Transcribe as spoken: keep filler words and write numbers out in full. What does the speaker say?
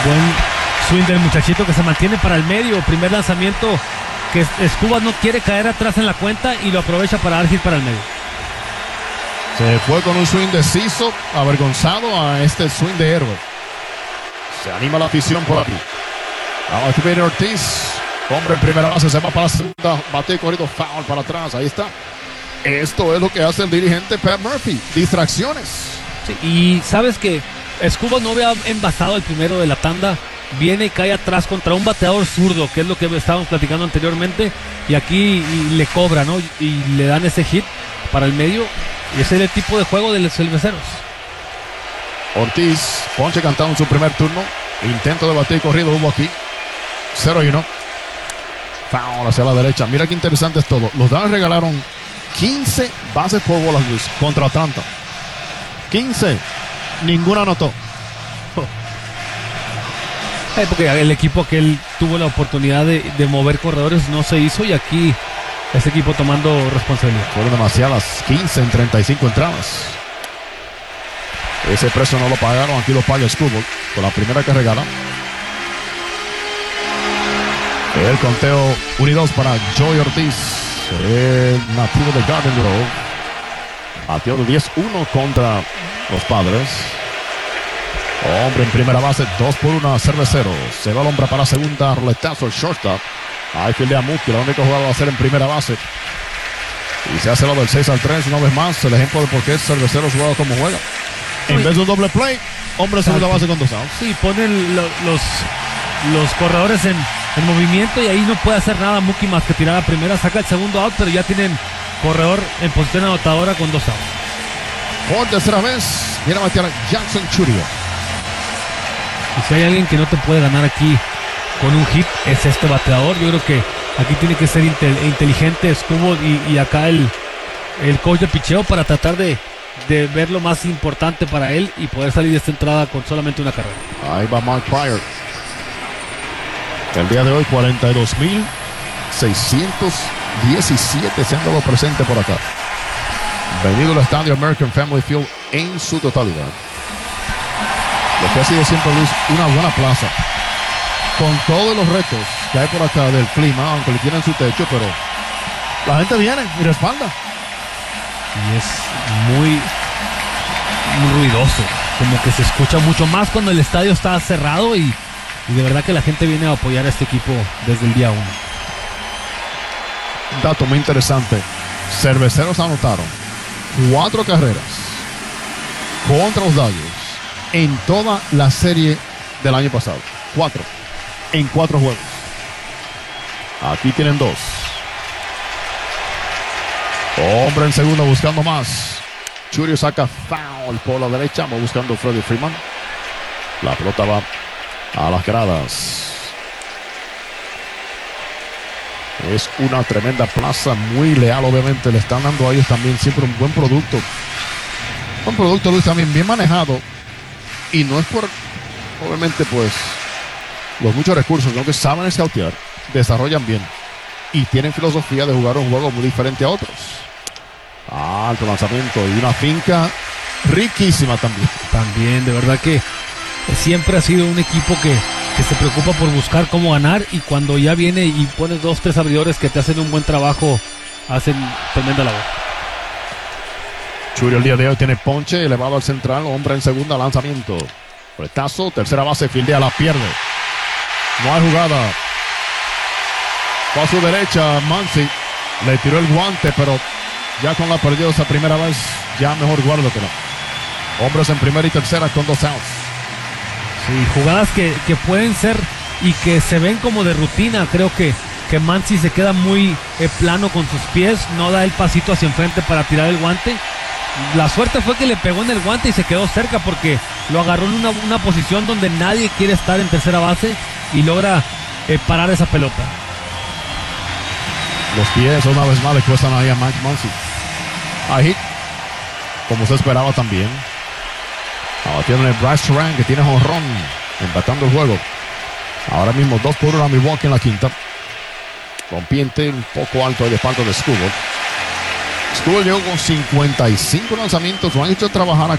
Buen swing del muchachito que se mantiene para el medio. Primer lanzamiento que Escobar no quiere caer atrás en la cuenta y lo aprovecha para dar hit para el medio. Se fue con un swing deciso, avergonzado a este swing de héroe. Se anima la afición por aquí. Ahora Activated Ortiz, hombre en primera base, se va para la segunda, bate corrido, foul para atrás, ahí está. Esto es lo que hace el dirigente Pat Murphy, distracciones. Sí, y sabes que Escobar no había envasado el primero de la tanda, viene y cae atrás contra un bateador zurdo, que es lo que estábamos platicando anteriormente, y aquí y le cobra, ¿no? Y le dan ese hit para el medio, y ese es el tipo de juego de los cerveceros. Ortiz, ponche cantado en su primer turno, intento de bate y corrido hubo aquí. cero y uno. Foul hacia la derecha. Mira qué interesante es todo. Los Dodgers regalaron quince bases por bolas, Luis, contra Atlanta. quince. Ninguna anotó. Eh, porque el equipo que él tuvo la oportunidad de, de mover corredores no se hizo, y aquí ese equipo tomando responsabilidad. Fueron demasiadas. quince en treinta y cinco entradas. Ese precio no lo pagaron. Aquí lo paga Escobar con la primera que regala. El conteo uno y dos para Joey Ortiz, el nativo de Garden Grove. Bateó de diez uno contra los Padres. Hombre en primera base, dos por uno a Cervecero. Se va el hombre para segunda, roletazo el shortstop. Ahí fildea Mookie, la única jugada va a ser en primera base. Y se hace lo del seis al tres una vez más. El ejemplo de por qué Cervecero juega como juega. En Uy. vez de un doble play, hombre en segunda base con dos outs. Sí, ponen lo, los, los corredores en, en movimiento, y ahí no puede hacer nada Mookie más que tirar a primera. Saca el segundo out, pero ya tienen corredor en posición anotadora con dos outs. Por tercera vez, viene a batear Jackson Chourio. Y si hay alguien que no te puede ganar aquí con un hit, es este bateador. Yo creo que aquí tiene que ser intel- inteligente Escobar y, y acá el, el coach de picheo para tratar de, de ver lo más importante para él y poder salir de esta entrada con solamente una carrera. Ahí va Mark Pryor. El día de hoy cuarenta y dos mil seiscientos diecisiete se han dado presente por acá. Venido al estadio American Family Field en su totalidad. Lo que ha sido siempre, Luis, una buena plaza. Con todos los retos que hay por acá del clima, aunque le tienen su techo, pero la gente viene y respalda. Y es muy, muy ruidoso. Como que se escucha mucho más cuando el estadio está cerrado, y, y de verdad que la gente viene a apoyar a este equipo desde el día uno. Un dato muy interesante. Cerveceros anotaron cuatro carreras contra los Dodgers en toda la serie del año pasado. Cuatro. En cuatro juegos. Aquí tienen dos. Hombre en segunda buscando más. Chourio saca foul por la derecha. Va buscando Freddie Freeman. La pelota va a las gradas. Es una tremenda plaza, muy leal, obviamente. Le están dando a ellos también siempre un buen producto. Un producto, Luis, también bien manejado. Y no es por, obviamente, pues, los muchos recursos, sino que saben scoutear, desarrollan bien y tienen filosofía de jugar un juego muy diferente a otros. Alto lanzamiento y una finca riquísima también. También, de verdad que siempre ha sido un equipo que, que se preocupa por buscar cómo ganar, y cuando ya viene y pones dos, tres abridores que te hacen un buen trabajo, hacen tremenda labor. Chourio el día de hoy tiene ponche, elevado al central, hombre en segunda, lanzamiento. Retazo, tercera base, fildea, la pierde. No hay jugada. Fue a su derecha, Muncy le tiró el guante, pero ya con la perdió esa primera vez, ya mejor guárdatela. Hombres en primera y tercera con dos outs. Sí, jugadas que, que pueden ser y que se ven como de rutina. Creo que, que Muncy se queda muy eh, plano con sus pies, no da el pasito hacia enfrente para tirar el guante. La suerte fue que le pegó en el guante y se quedó cerca, porque lo agarró en una, una posición donde nadie quiere estar en tercera base, y logra eh, parar esa pelota. Los pies una vez más le cuestan ahí a Mike Muncy. Ahí, como se esperaba también. Ahora tiene el Bryce Terang, que tiene jonrón, empatando el juego. Ahora mismo dos por uno a Milwaukee en la quinta. Rompiente un poco alto de parte de Escobar. Escobar llegó con cincuenta y cinco lanzamientos. Lo han hecho trabajar